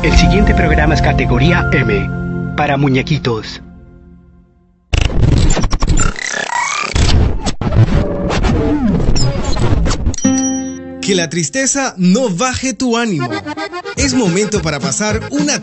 El siguiente programa es categoría M, para muñequitos. Que la tristeza no baje tu ánimo. Es momento para pasar una